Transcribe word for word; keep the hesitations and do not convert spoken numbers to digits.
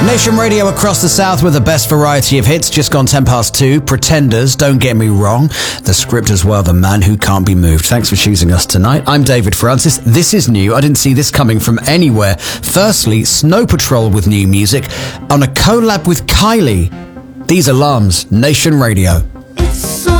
Nation Radio across the south with the best variety of hits. Just gone ten past two. Pretenders, Don't Get Me Wrong. The Script as well, The Man Who Can't Be Moved. Thanks for choosing us tonight. I'm David Francis. This is new. I didn't see this coming from anywhere. Firstly, Snow Patrol with new music on a collab with Kylie. These Alarms, Nation Radio. It's so